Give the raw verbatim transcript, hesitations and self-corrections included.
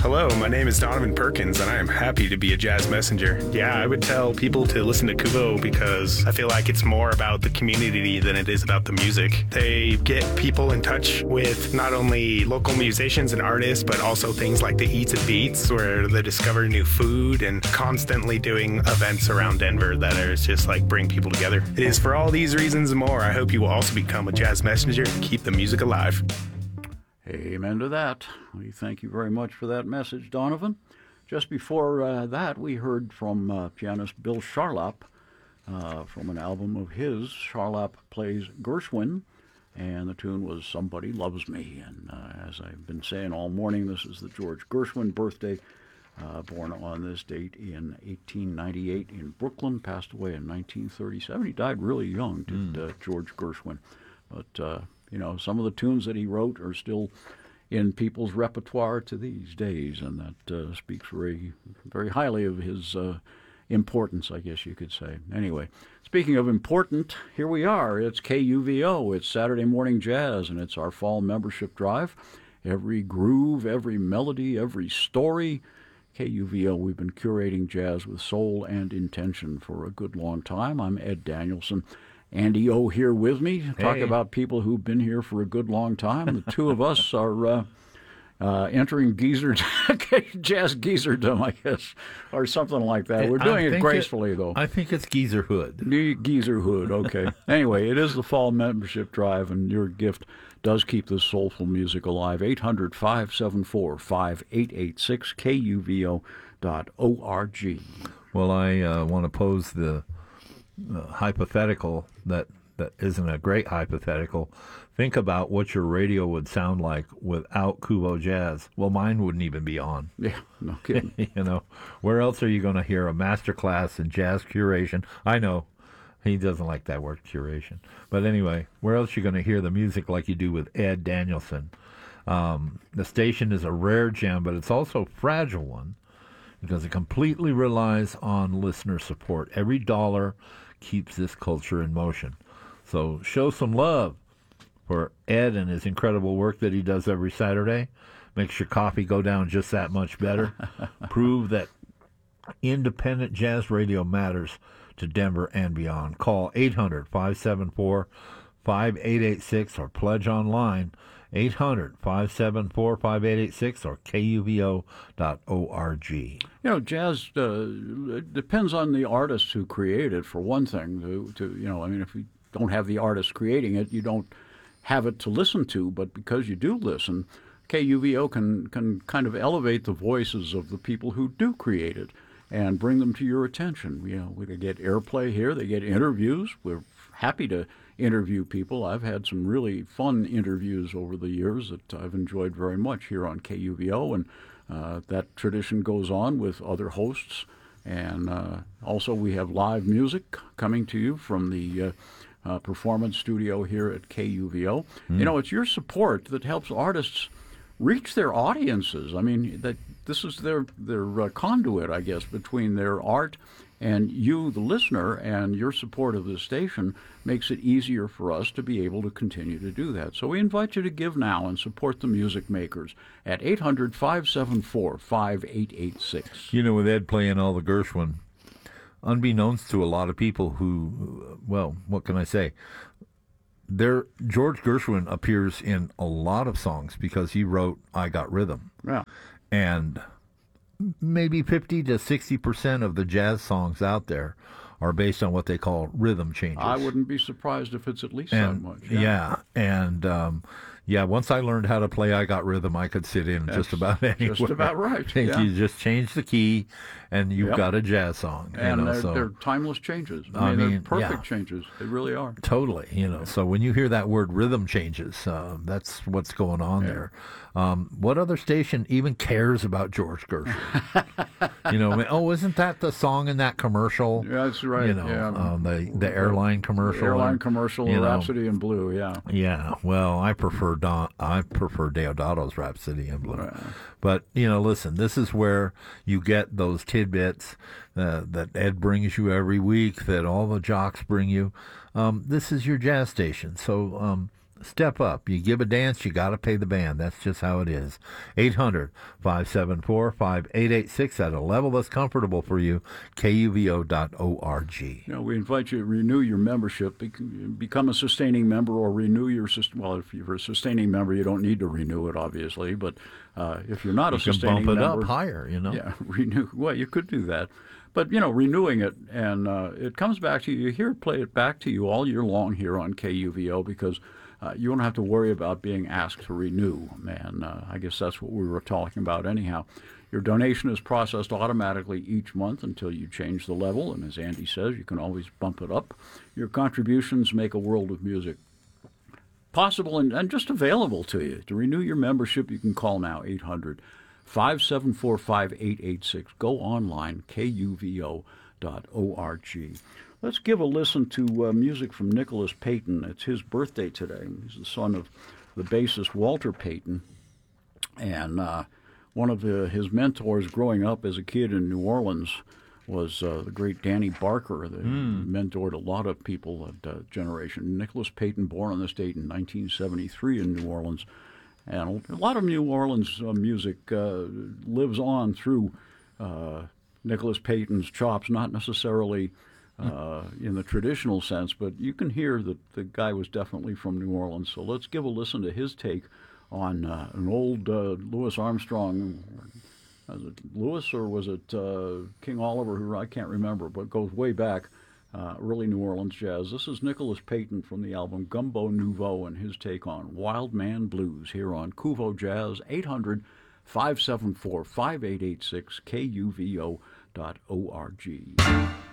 Hello, my name is Donovan Perkins, and I am happy to be a jazz messenger. Yeah, I would tell people to listen to Kubo because I feel like it's more about the community than it is about the music. They get people in touch with not only local musicians and artists, but also things like the Eats and Beats, where they discover new food and constantly doing events around Denver that are just like bring people together. It is for all these reasons and more, I hope you will also become a jazz messenger and keep the music alive. Amen to that. We thank you very much for that message, Donovan. Just before uh, that, we heard from uh, pianist Bill Charlap uh, from an album of his. Charlap plays Gershwin, and the tune was Somebody Loves Me. And uh, as I've been saying all morning, this is the George Gershwin birthday, uh, born on this date in eighteen ninety-eight in Brooklyn, passed away in nineteen thirty-seven. He died really young, did mm. uh, George Gershwin. But... Uh, You know, some of the tunes that he wrote are still in people's repertoire to these days, and that uh, speaks very, very highly of his uh, importance, I guess you could say. Anyway, speaking of important, here we are. It's K U V O. It's Saturday Morning Jazz, and it's our fall membership drive. Every groove, every melody, every story. K U V O, we've been curating jazz with soul and intention for a good long time. I'm Ed Danielson. Andy O here with me to talk hey. about people who've been here for a good long time. The two of us are uh, uh, entering geezer jazz geezerdom, I guess, or something like that. We're doing it gracefully, it, though. I think it's geezerhood. Geezerhood, okay. Anyway, it is the fall membership drive, and your gift does keep this soulful music alive. eight hundred, five seven four, five eight eight six, K U V O dot org. Well, I uh, want to pose the Uh, hypothetical that that isn't a great hypothetical. Think about what your radio would sound like without Kubo Jazz. Well, mine wouldn't even be on. Yeah, no kidding. You know, where else are you going to hear a master class in jazz curation? I know he doesn't like that word, curation. But anyway, where else are you going to hear the music like you do with Ed Danielson? Um, the station is a rare gem, but it's also a fragile one because it completely relies on listener support. Every dollar keeps this culture in motion. So show some love for Ed and his incredible work that he does every Saturday. Makes your coffee go down just that much better. Prove that independent jazz radio matters to Denver and beyond. Call eight hundred, five seven four, five eight eight six or pledge online eight hundred, five seven four, five eight eight six or K U V O dot org. You know, jazz uh, it depends on the artists who create it, for one thing. To, to you know, I mean, if you don't have the artist creating it, you don't have it to listen to. But because you do listen, K U V O can, can kind of elevate the voices of the people who do create it and bring them to your attention. You know, we get airplay here. They get interviews. We're happy to interview people. I've had some really fun interviews over the years that I've enjoyed very much here on K U V O, and uh, that tradition goes on with other hosts. And uh, also we have live music coming to you from the uh, uh, performance studio here at K U V O. Mm. You know, it's your support that helps artists reach their audiences. I mean, that this is their, their uh, conduit, I guess, between their art and you, the listener, and your support of the station makes it easier for us to be able to continue to do that. So we invite you to give now and support the music makers at eight hundred, five seven four, five eight eight six. You know, with Ed playing all the Gershwin, unbeknownst to a lot of people who, well, what can I say? There, George Gershwin appears in a lot of songs because he wrote I Got Rhythm. Yeah. And maybe fifty to sixty percent of the jazz songs out there are based on what they call rhythm changes. I wouldn't be surprised if it's at least and, that much. Yeah, yeah and um, yeah, once I learned how to play I Got Rhythm, I could sit in That's just about anywhere. Just about right. Yeah. You just change the key, and you've yep. got a jazz song. And you know, they're, so. they're timeless changes. I, I mean, mean, they're perfect yeah. changes. They really are. Totally, you know. So when you hear that word rhythm changes, uh, that's what's going on yeah. there. Um, what other station even cares about George Gershwin? you know, I mean, oh, isn't that the song in that commercial? Yeah, that's right. You know, yeah. um, the the airline commercial. The airline and, commercial, you know, Rhapsody in Blue. Yeah. Yeah. Well, I prefer Don. I prefer Deodato's Rhapsody in Blue. Right. But you know, listen, this is where you get those tidbits uh, that Ed brings you every week, that all the jocks bring you. Um, this is your jazz station, so. Um, Step up. You give a dance, you got to pay the band. That's just how it is. eight hundred, five seven four, five eight eight six at a level that's comfortable for you. K U V O dot org. You know, we invite you to renew your membership, become a sustaining member, or renew your system. Well, if you're a sustaining member, you don't need to renew it, obviously. But uh, if you're not you a sustaining member, you can bump it member, up higher. You know, yeah, renew. Well, you could do that. But, you know, renewing it, and uh, it comes back to you. You hear it play it back to you all year long here on K U V O because uh, you don't have to worry about being asked to renew. And uh, I guess that's what we were talking about anyhow. Your donation is processed automatically each month until you change the level. And as Andy says, you can always bump it up. Your contributions make a world of music possible and, and just available to you. To renew your membership, you can call now, eight hundred, five seven four, five eight eight six. Go online, K U V O dot org. Let's give a listen to uh, music from Nicholas Payton. It's his birthday today. He's the son of the bassist Walter Payton. And uh, one of the, his mentors growing up as a kid in New Orleans was uh, the great Danny Barker, that mm. mentored a lot of people of that uh, generation. Nicholas Payton, born on this date in nineteen seventy-three in New Orleans. And a lot of New Orleans uh, music uh, lives on through uh, Nicholas Payton's chops, not necessarily uh, in the traditional sense, but you can hear that the guy was definitely from New Orleans. So let's give a listen to his take on uh, an old uh, Louis Armstrong. Was it Louis or was it uh, King Oliver, who I can't remember, but goes way back. Uh, early New Orleans jazz. This is Nicholas Payton from the album Gumbo Nouveau and his take on Wild Man Blues here on Kuvo Jazz, eight hundred, five seven four, five eight eight six, K U V O dot org.